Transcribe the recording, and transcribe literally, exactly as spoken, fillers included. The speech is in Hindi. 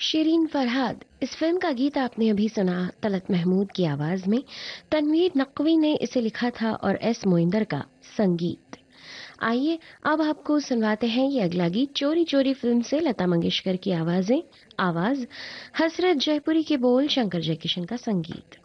शिरीन फरहाद, इस फिल्म का गीत आपने अभी सुना तलत महमूद की आवाज में। तनवीर नकवी ने इसे लिखा था और एस मोइंदर का संगीत। आइए अब आपको सुनवाते हैं ये अगला गीत चोरी चोरी फिल्म से, लता मंगेशकर की आवाजें आवाज हसरत जयपुरी के बोल, शंकर जयकिशन का संगीत।